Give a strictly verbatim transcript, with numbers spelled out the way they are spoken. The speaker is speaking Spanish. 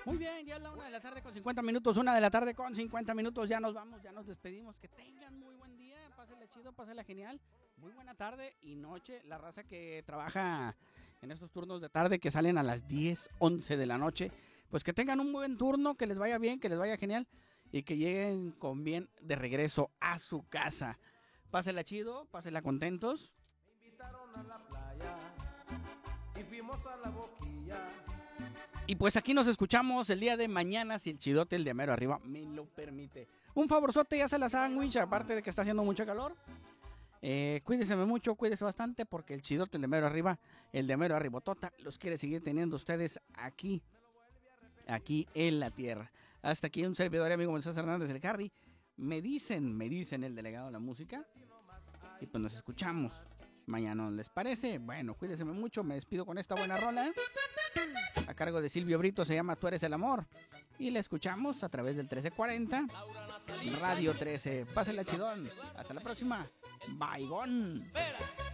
Muy bien, ya es la una de la tarde con cincuenta minutos, una de la tarde con cincuenta minutos, ya nos vamos, ya nos despedimos. Que tengan muy buen día, pásenla chido, pásenla genial. Muy buena tarde y noche, la raza que trabaja en estos turnos de tarde que salen a las diez, once de la noche. Pues que tengan un buen turno, que les vaya bien, que les vaya genial y que lleguen con bien de regreso a su casa. Pásenla chido, pásenla contentos. Me invitaron a la playa y fuimos a la boquilla. Y pues aquí nos escuchamos el día de mañana, si el chidote, el de mero arriba, me lo permite. Un favorzote, ya se la sándwich, aparte de que está haciendo mucho calor. Eh, cuídense mucho, cuídense bastante, porque el chidote, el de mero arriba, el de mero arribotota, los quiere seguir teniendo ustedes aquí, aquí en la tierra. Hasta aquí un servidor y amigo Moisés Hernández, el Harry. Me dicen, me dicen el delegado de la música. Y pues nos escuchamos mañana, ¿les parece? Bueno, cuídense mucho, me despido con esta buena rola. A cargo de Silvio Brito, se llama Tú eres el amor. Y la escuchamos a través del trece cuarenta Radio trece. Pásenla chidón. Hasta la próxima. Bye, gone.